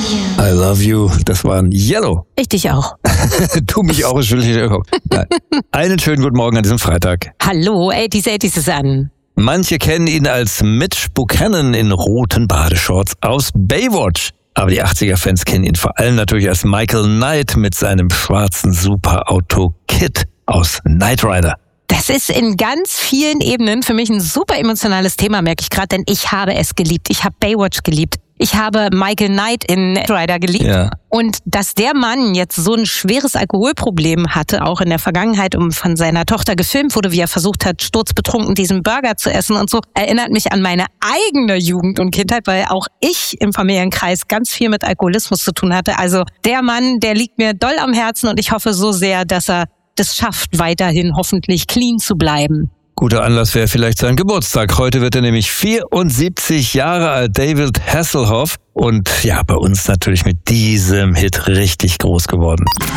I love you. Das waren Yellow. Ich dich auch. Du mich auch, Entschuldigung. Einen schönen guten Morgen an diesem Freitag. Hallo, 80s ist an. Manche kennen ihn als Mitch Buchanan in roten Badeshorts aus Baywatch. Aber die 80er-Fans kennen ihn vor allem natürlich als Michael Knight mit seinem schwarzen Superauto Kid aus Knight Rider. Das ist in ganz vielen Ebenen für mich ein super emotionales Thema, merke ich gerade, denn ich habe es geliebt. Ich habe Baywatch geliebt. Ich habe Michael Knight in Knight Rider geliebt. Ja. Und dass der Mann jetzt so ein schweres Alkoholproblem hatte, auch in der Vergangenheit, von seiner Tochter gefilmt wurde, wie er versucht hat, sturzbetrunken diesen Burger zu essen und so, erinnert mich an meine eigene Jugend und Kindheit, weil auch ich im Familienkreis ganz viel mit Alkoholismus zu tun hatte. Also der Mann, der liegt mir doll am Herzen und ich hoffe so sehr, dass er das schafft, weiterhin hoffentlich clean zu bleiben. Guter Anlass wäre vielleicht sein Geburtstag. Heute wird er nämlich 74 Jahre alt, David Hasselhoff. Und ja, bei uns natürlich mit diesem Hit richtig groß geworden.